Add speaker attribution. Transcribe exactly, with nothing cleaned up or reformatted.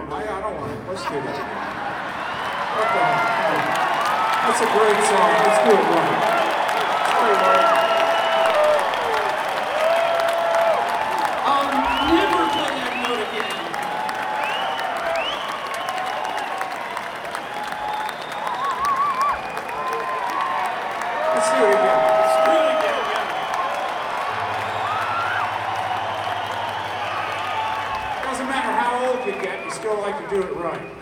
Speaker 1: I, I don't want it. Let's do that. What the hell? That's a great song. Let's do it right. Sorry, Mark.
Speaker 2: I'll never play that note again.
Speaker 1: Let's do it again.
Speaker 2: Let's do it again, yeah.
Speaker 1: Doesn't matter how old you get, you still like to do it right.